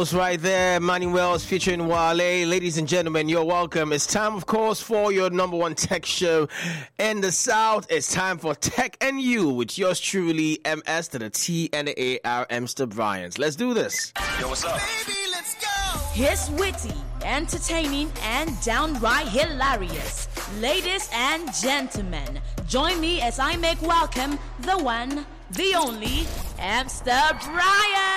Wells right there. Manny Wells featuring Wale. Ladies and gentlemen, you're welcome. It's time, of course, for your number one tech show in the South. It's time for Tech and You with yours truly, MS to the T and the A-R, Mr. Bryant. Let's do this. Yo, what's up? Baby, let's go. He's witty, entertaining, and downright hilarious. Ladies and gentlemen, join me as I make welcome the one, the only, Mr. Bryant.